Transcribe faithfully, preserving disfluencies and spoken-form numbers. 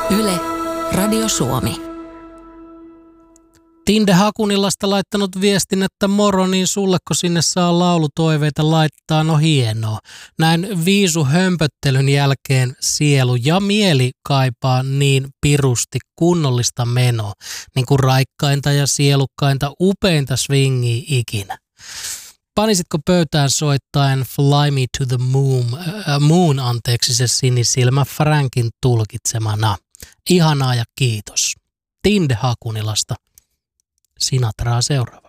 Yle, Radio Suomi. Tinde Hakunilasta laittanut viestin, että moro, niin sulleko sinne saa laulutoiveita laittaa, no hienoa. Näin viisu hömpöttelyn jälkeen sielu ja mieli kaipaa niin pirusti kunnollista menoa, niin kuin raikkainta ja sielukkainta upeinta swingia ikinä. Panisitko pöytään soittaen Fly Me to the Moon, äh, moon anteeksi se sinisilmä Frankin tulkitsemana. Ihanaa ja kiitos. Tinde Hakunilasta. Sinatraa seuraava.